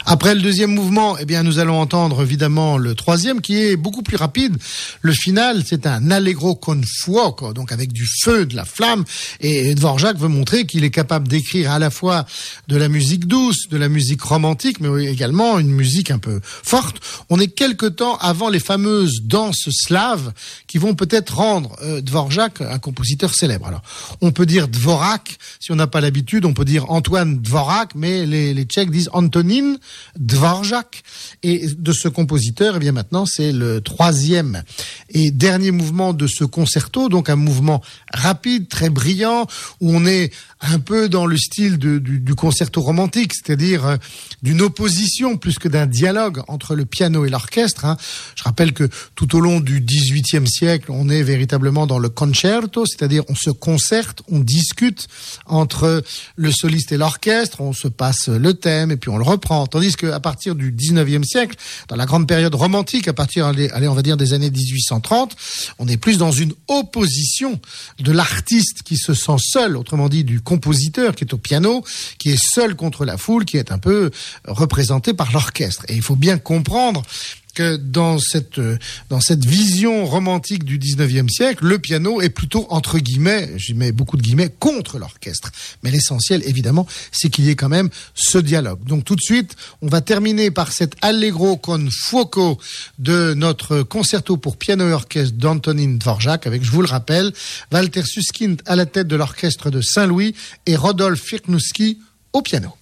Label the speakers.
Speaker 1: Après le deuxième mouvement, eh bien, nous allons entendre évidemment le troisième qui est beaucoup plus rapide. Le final, c'est un allegro con fuoco, donc avec du feu, de la flamme. Et Dvorak veut montrer qu'il est capable d'écrire à la fois de la musique douce, de la musique romantique, mais également une musique un peu forte. On est quelque temps avant les fameuses danses slaves qui vont peut-être rendre Dvorak un compositeur célèbre. Alors, on peut dire Dvorak, si on n'a pas l'habitude, on peut dire Antoine Dvorak, mais les Tchèques disent Antonín Dvorak. Et de ce compositeur, eh bien maintenant, c'est le troisième et dernier mouvement de ce concerto, donc un mouvement rapide, très brillant, où on est un peu dans le style du concerto romantique, c'est-à-dire d'une opposition plus que d'un dialogue entre le piano et l'orchestre. Je rappelle que tout au long du XVIIIe siècle, on est véritablement dans le concerto, c'est-à-dire on se concerte, on discute entre le soliste et l'orchestre, on se passe le thème et puis on le reprend. Tandis qu'à partir du XIXe siècle, dans la grande période romantique, à partir, on va dire des années 1830, on est plus dans une opposition de l'artiste qui se sent seul, autrement dit du compositeur qui est au piano, qui est seul contre la foule, qui est un peu représenté par l'orchestre. Et il faut bien comprendre que dans cette vision romantique du 19e siècle, le piano est plutôt, entre guillemets, j'y mets beaucoup de guillemets, contre l'orchestre. Mais l'essentiel, évidemment, c'est qu'il y ait quand même ce dialogue. Donc tout de suite, on va terminer par cet allegro con fuoco de notre concerto pour piano et orchestre d'Antonín Dvorak, avec, je vous le rappelle, Walter Susskind à la tête de l'orchestre de Saint-Louis et Rodolphe Firknowski au piano.